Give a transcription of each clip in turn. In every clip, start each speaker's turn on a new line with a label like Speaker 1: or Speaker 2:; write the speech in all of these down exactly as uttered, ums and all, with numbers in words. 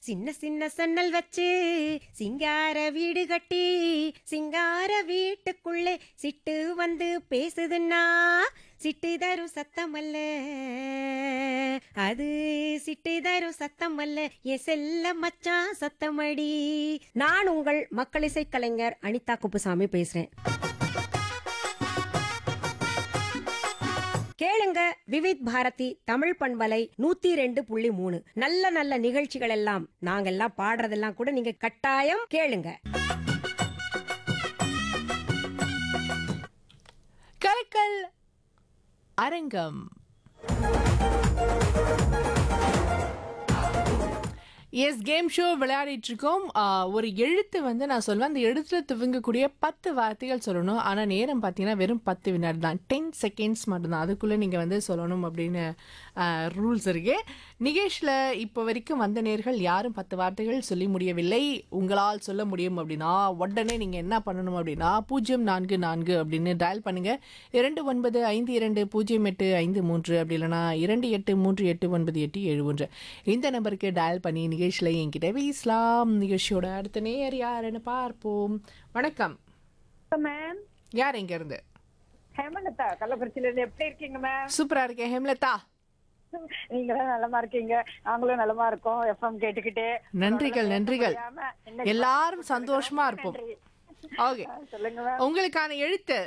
Speaker 1: சின்ன சின்ன சன்னல் வச்சு சிங்கார வீடு கட்டி சிங்கார வீட்டுக்குள்ளே சிட்டு வந்து பேசுதுன்னா சிட்டு தரும் சத்தம் அல்ல, அது சிட்டு தரும் சத்தம் அல்ல, என் செல்ல மச்சான் சத்தமடி. நான் உங்கள் மக்கள் இசை கலைஞர் அனிதா குப்புசாமி பேசுறேன். கேளுங்க விவித் பாரதி தமிழ் பண்பலை நூத்தி ரெண்டு புள்ளி மூணு. நல்ல நல்ல நிகழ்ச்சிகள் எல்லாம் நாங்கெல்லாம் பாடுறதெல்லாம் கூட நீங்க கட்டாயம் கேளுங்க.
Speaker 2: கலக்கல் அரங்கம். எஸ், கேம் ஷோ விளையாடிட்டு இருக்கோம். ஒரு எழுத்து வந்து நான் சொல்வேன், அந்த எழுத்துல துவங்கக்கூடிய பத்து வார்த்தைகள் சொல்லணும். ஆனால் நேரம் பார்த்தீங்கன்னா வெறும் பத்து வினாடி தான், டென் செகண்ட்ஸ் மட்டும்தான். அதுக்குள்ளே நீங்கள் வந்து சொல்லணும் அப்படின்னு ரூல்ஸ் இருக்கு. நிகேஷில் இப்போ வரைக்கும் வந்த நேர்கள் யாரும் பத்து வார்த்தைகள் சொல்லி முடியவில்லை. உங்களால் சொல்ல முடியும் அப்படின்னா உடனே நீங்கள் என்ன பண்ணணும் அப்படின்னா பூஜ்ஜியம் நான்கு நான்கு அப்படின்னு டயல் பண்ணுங்கள். இரண்டு ஒன்பது ஐந்து இரண்டு பூஜ்ஜியம் எட்டு ஐந்து மூன்று அப்படி இல்லைனா இரண்டு எட்டு மூன்று எட்டு ஒன்பது எட்டு ஏழு ஒன்று இந்த நம்பருக்கு டயல் பண்ணி நிகழ்ச்சியில் என்கிட்ட பேசலாம். நிகழ்ச்சியோட அடுத்த நேர் யாருன்னு பார்ப்போம். வணக்கம்
Speaker 3: மேம்.
Speaker 2: யார் எங்க இருந்து?
Speaker 3: ஹேமலதா கள்ளக்குறிச்சியில இருந்து. எப்படி இருக்கீங்க மேம்?
Speaker 2: சூப்பரா இருக்கேன் ஹேமலதா.
Speaker 3: நீங்களும் நலமா இருக்கீங்க, நாங்களும் நலமா இருக்கோம். எஃப்எம் கேட்டுக்கிட்டே.
Speaker 2: நன்றிகள் நன்றிகள். எல்லாரும் சந்தோஷமா இருப்போம். ஓகே,
Speaker 3: சொல்லுங்க மேம்.
Speaker 2: உங்களுக்கான எழுத்து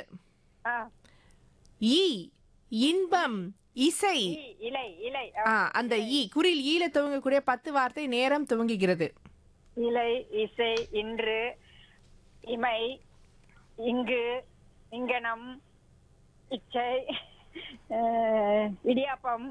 Speaker 2: ஈ. இன்பம், இசை.
Speaker 3: இலை இலை
Speaker 2: ஆ, அந்த ஈ குறில் ஈல துவங்கக்கூடிய பத்து வார்த்தை நேரம் துவங்குகிறது.
Speaker 3: இலை, இசை, இன்று, இமை, இங்கு, இங்கனம், இச்சை, இடியாப்பம்.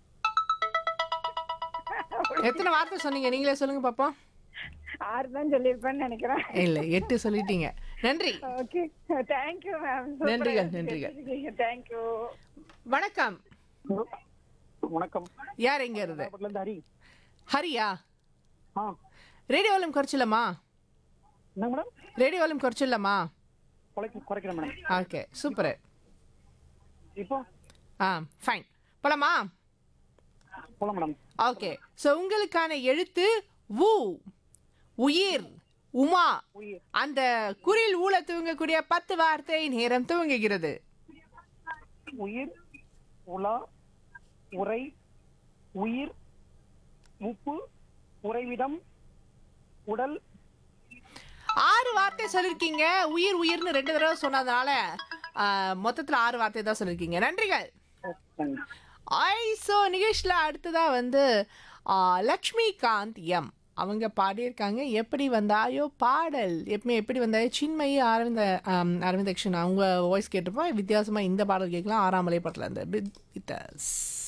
Speaker 2: எத்தனை வார்த்தை சொன்னீங்க நீங்களே சொல்லுங்க பாப்போம்.
Speaker 3: ஆறு தான் சொல்லியிருப்பேன்னு நினைக்கிறேன்.
Speaker 2: இல்ல, எட்டு சொல்லிட்டீங்க. நன்றி.
Speaker 3: Okay, thank you ma'am.
Speaker 2: நன்றிகள் நன்றிகள்.
Speaker 3: தேங்க்யூ.
Speaker 2: வணக்கம்.
Speaker 4: வணக்கம்.
Speaker 2: யார் எங்க இருந்து?
Speaker 4: ஹரி.
Speaker 2: ஹரியா?
Speaker 4: ஆ,
Speaker 2: ரேடியோ வால்யூம் குறைச்சிடலாமா?
Speaker 4: என்ன மேடம்?
Speaker 2: Radio volume குறைச்சிடலாமா?
Speaker 4: குறைக்க குறைக்கிறேன் மேடம்.
Speaker 2: Okay, super.
Speaker 4: இப்போ
Speaker 2: ஆ, ஃபைன். போலாமா?
Speaker 4: போலாம் மேடம்.
Speaker 2: ஓகே, ஸோ உங்களுக்கான எழுத்து வு. உயிர், உமா.
Speaker 4: உயிர்.
Speaker 2: அந்த குறில் ஊழ துவங்கக்கூடிய பத்து வார்த்தை நேரம் துவங்குகிறது.
Speaker 4: உயிர், உலா, உரை, உயிர், உப்பு, உறைவிடம், உடல்.
Speaker 2: ஆறு வார்த்தை சொல்லிருக்கீங்க. உயிர் உயிர்னு ரெண்டு தடவை சொன்னதுனால மொத்தத்துல ஆறு வார்த்தை தான் சொல்லிருக்கீங்க. நன்றிகள். ஐ ஸோ நிகேஷ்ல அடுத்ததா வந்து லக்ஷ்மிகாந்த் எம் அவங்க பாடியிருக்காங்க எப்படி வந்தாயோ பாடல். எப்பவுமே எப்படி வந்தாயோ சின்மயி அரவிந்த அரவிந்தக்ஷன் அவங்க வாய்ஸ் கேட்டிருப்போம். வித்தியாசமா இந்த பாடல் கேட்கலாம். ஆறாமலை படத்துல அந்த